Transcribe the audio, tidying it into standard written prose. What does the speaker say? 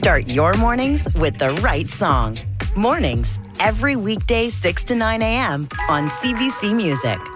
Start your mornings with the right song. Mornings, every weekday 6 to 9 a.m. on CBC Music.